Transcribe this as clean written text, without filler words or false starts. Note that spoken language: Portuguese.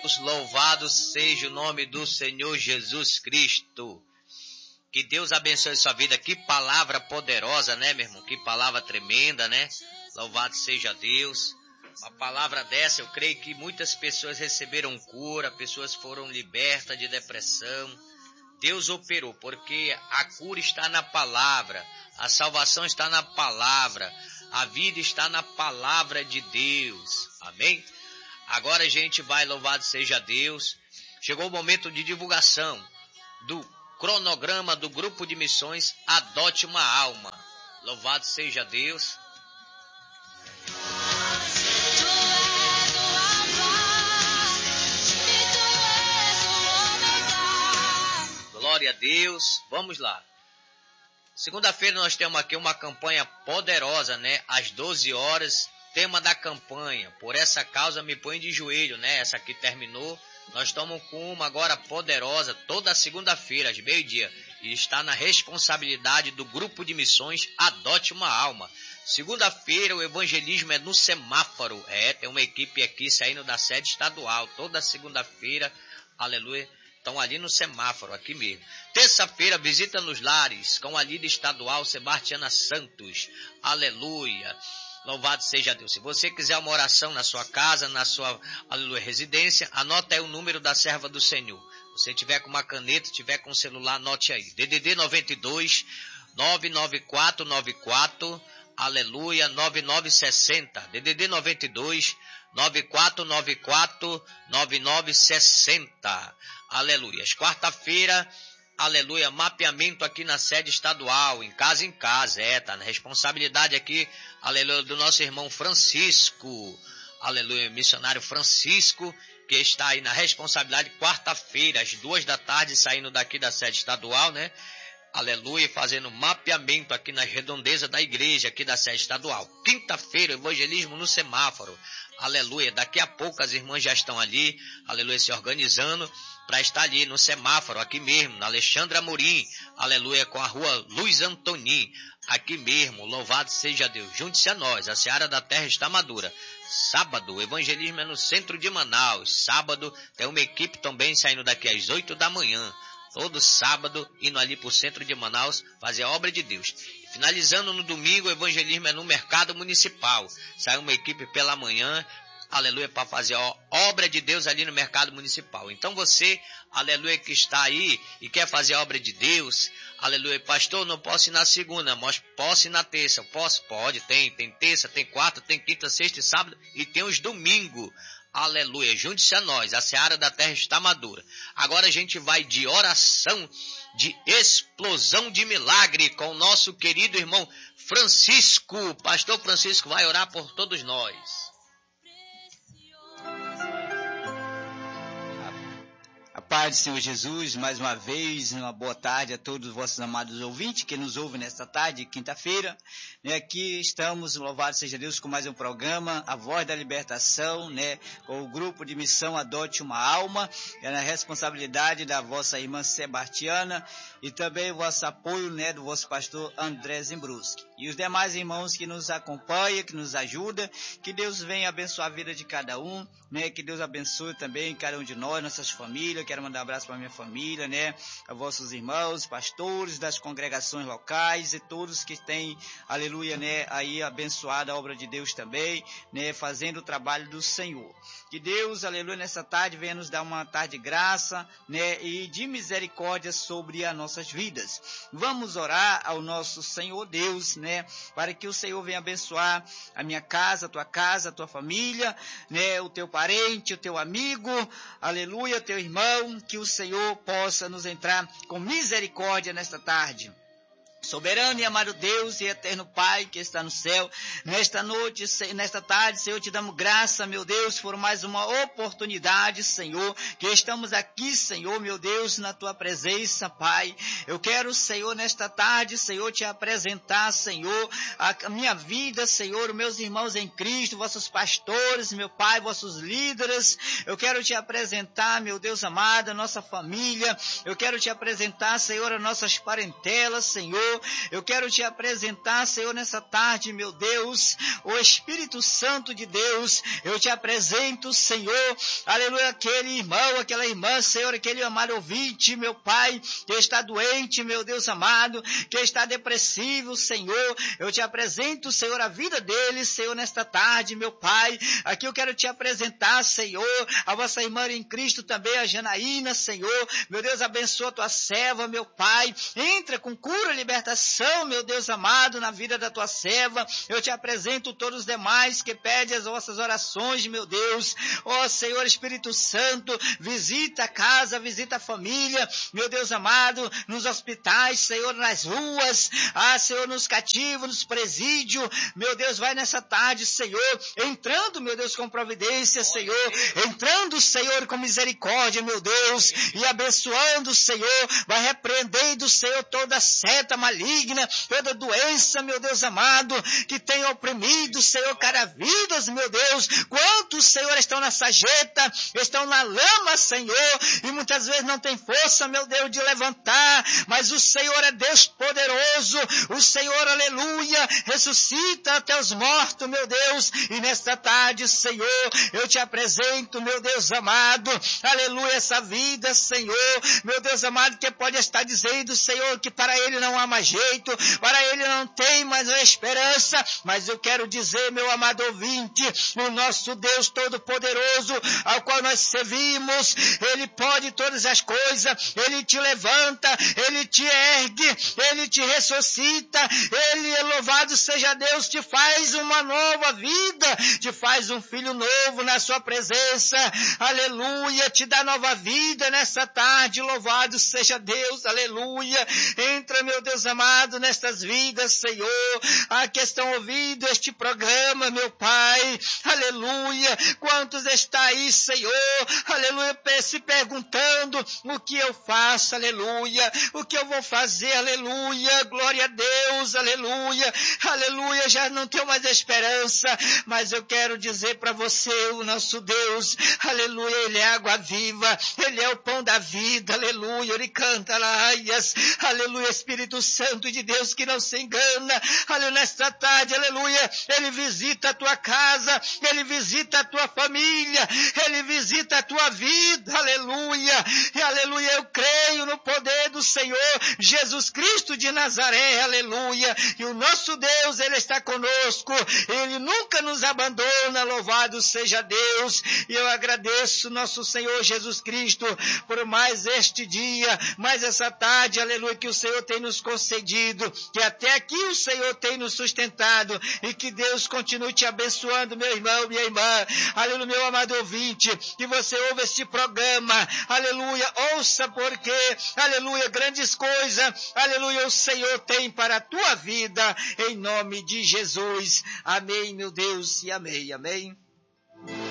Louvado seja o nome do Senhor Jesus Cristo. Que Deus abençoe sua vida. Que palavra poderosa, né, meu irmão? Que palavra tremenda, né? Louvado seja Deus. Uma palavra dessa, eu creio que muitas pessoas receberam cura, pessoas foram libertas de depressão. Deus operou, porque a cura está na palavra, a salvação está na palavra, a vida está na palavra de Deus. Amém? Agora a gente vai, louvado seja Deus. Chegou o momento de divulgação do cronograma do grupo de missões Adote uma Alma. Louvado seja Deus. Glória a Deus. Vamos lá. Segunda-feira nós temos aqui uma campanha poderosa, né? Às 12 horas, tema da campanha. Por essa causa me põe de joelho, né? Essa aqui terminou. Nós estamos com uma agora poderosa, toda segunda-feira, às meio-dia. E está na responsabilidade do grupo de missões Adote uma Alma. Segunda-feira o evangelismo é no semáforo. Tem uma equipe aqui saindo da sede estadual. Toda segunda-feira, aleluia, estão ali no semáforo, aqui mesmo. Terça-feira, visita nos lares, com a líder estadual Sebastiana Santos. Aleluia. Louvado seja Deus. Se você quiser uma oração na sua casa, na sua, aleluia, residência, anota aí o número da serva do Senhor. Se você tiver com uma caneta, tiver com um celular, anote aí. DDD 92 99494, aleluia, 9960. DDD 92 9494 9960. Aleluia. Quarta-feira, aleluia, mapeamento aqui na sede estadual, em casa, tá na responsabilidade aqui, aleluia, do nosso irmão Francisco, aleluia, missionário Francisco, que está aí na responsabilidade, quarta-feira, às 2 da tarde, saindo daqui da sede estadual, né, aleluia, fazendo mapeamento aqui nas redondezas da igreja, aqui da sede estadual. Quinta-feira, evangelismo no semáforo, aleluia, daqui a pouco as irmãs já estão ali, aleluia, se organizando, para estar ali no semáforo, aqui mesmo, na Alexandre Amorim, aleluia, com a rua Luiz Antonim, aqui mesmo, louvado seja Deus. Junte-se a nós, a seara da terra está madura. Sábado, o evangelismo é no centro de Manaus. Sábado, tem uma equipe também saindo daqui às 8 da manhã. Todo sábado, indo ali para o centro de Manaus, fazer a obra de Deus. Finalizando no domingo, o evangelismo é no mercado municipal. Sai uma equipe pela manhã, aleluia, para fazer a obra de Deus ali no mercado municipal. Então você, aleluia, que está aí e quer fazer a obra de Deus, aleluia, pastor, não posso ir na segunda, mas posso ir na terça. Posso? Pode, tem terça, tem quarta, tem quinta, sexta e sábado e tem os domingos. Aleluia, junte-se a nós, a seara da terra está madura. Agora a gente vai de oração, de explosão de milagre com o nosso querido irmão Francisco. Pastor Francisco vai orar por todos nós. A paz do Senhor Jesus, mais uma vez, uma boa tarde a todos os vossos amados ouvintes que nos ouvem nesta tarde, quinta-feira. Aqui estamos, louvado seja Deus, com mais um programa, A Voz da Libertação, com o grupo de missão Adote uma Alma, na responsabilidade da vossa irmã Sebastiana e também o vosso apoio, do vosso pastor André Zimbruski. E os demais irmãos que nos acompanham, que nos ajudam, que Deus venha abençoar a vida de cada um, que Deus abençoe também cada um de nós, nossas famílias. Quero mandar um abraço para a minha família, a vossos irmãos, pastores das congregações locais e todos que têm, aleluia, aí abençoado a obra de Deus também, fazendo o trabalho do Senhor. Que Deus, aleluia, nessa tarde venha nos dar uma tarde de graça, e de misericórdia sobre as nossas vidas. Vamos orar ao nosso Senhor Deus, para que o Senhor venha abençoar a minha casa, a tua família, o teu parente, o teu amigo, aleluia, teu irmão, que o Senhor possa nos entrar com misericórdia nesta tarde. Soberano e amado Deus e eterno Pai que está no céu, nesta noite, nesta tarde, Senhor, te damos graça, meu Deus, por mais uma oportunidade, Senhor, que estamos aqui, Senhor, meu Deus, na tua presença, Pai. Eu quero, Senhor, nesta tarde, Senhor, te apresentar, Senhor, a minha vida, Senhor, os meus irmãos em Cristo, vossos pastores, meu Pai, vossos líderes. Eu quero te apresentar, meu Deus amado, a nossa família. Eu quero te apresentar, Senhor, as nossas parentelas, Senhor. Eu quero te apresentar, Senhor, nessa tarde, meu Deus, o Espírito Santo de Deus. Eu te apresento, Senhor, aleluia, aquele irmão, aquela irmã, Senhor, aquele amado ouvinte, meu Pai, que está doente, meu Deus amado, que está depressivo, Senhor. Eu te apresento, Senhor, a vida dele, Senhor, nesta tarde, meu Pai. Aqui eu quero te apresentar, Senhor, a vossa irmã em Cristo também, a Janaína, Senhor. Meu Deus, abençoa a tua serva, meu Pai. Entra com cura e libertação, meu Deus amado, na vida da tua serva. Eu te apresento todos os demais que pedem as vossas orações, meu Deus. Ó Senhor Espírito Santo, visita a casa, visita a família, meu Deus amado, nos hospitais, Senhor, nas ruas, Senhor, nos cativos, nos presídios, meu Deus, vai nessa tarde, Senhor, entrando, meu Deus, com providência, Senhor, entrando, Senhor, com misericórdia, meu Deus, e abençoando, Senhor, vai repreendendo, Senhor, toda seta maligna, toda doença, meu Deus amado, que tem oprimido, Senhor, cada vidas, meu Deus, quantos, Senhor, estão na sarjeta, estão na lama, Senhor, e muitas vezes não tem força, meu Deus, de levantar, mas o Senhor é Deus poderoso, o Senhor, aleluia, ressuscita até os mortos, meu Deus, e nesta tarde, Senhor, eu te apresento, meu Deus amado, aleluia, essa vida, Senhor, meu Deus amado, que pode estar dizendo, Senhor, que para ele não há mais jeito, para ele não tem mais a esperança, mas eu quero dizer, meu amado ouvinte, o nosso Deus Todo-Poderoso, ao qual nós servimos, ele pode todas as coisas, ele te levanta, ele te ergue, ele te ressuscita, ele, louvado seja Deus, te faz uma nova vida, te faz um filho novo na sua presença, aleluia, te dá nova vida nessa tarde, louvado seja Deus, aleluia. Entra, meu Deus amado, nestas vidas, Senhor, que estão ouvindo este programa, meu Pai, aleluia. Quantos está aí, Senhor, aleluia, se perguntando o que eu faço, aleluia, o que eu vou fazer, aleluia, glória a Deus, aleluia, aleluia, já não tenho mais esperança, mas eu quero dizer para você, o nosso Deus, aleluia, ele é água viva, ele é o pão da vida, aleluia, ele canta laias, aleluia, Espírito Santo de Deus que não se engana, aleluia, nesta tarde, aleluia, ele visita a tua casa, ele visita a tua família, ele visita a tua vida, aleluia, e aleluia, eu creio no poder do Senhor Jesus Cristo de Nazaré, aleluia, e o nosso Deus, ele está conosco, ele nunca nos abandona, louvado seja Deus, e eu agradeço nosso Senhor Jesus Cristo por mais este dia, mais essa tarde, aleluia, que o Senhor tem nos concedido, que até aqui o Senhor tem nos sustentado, e que Deus continue te abençoando, meu irmão, minha irmã, aleluia, meu amado ouvinte, que você ouve este programa, aleluia, ouça porque, aleluia, grandes coisas, aleluia, o Senhor tem para a tua vida, em nome de Jesus, amém, meu Deus, e amém, amém.